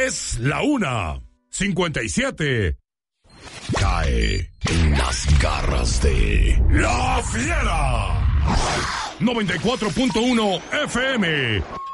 Es la 1:57. Cae en las garras de La Fiera. 94.1 FM.